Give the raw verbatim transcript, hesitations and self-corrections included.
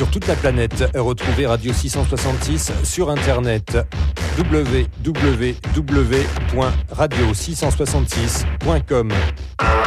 sur toute la planète. Retrouvez Radio six cent soixante-six sur Internet w w w point radio six cent soixante-six point com.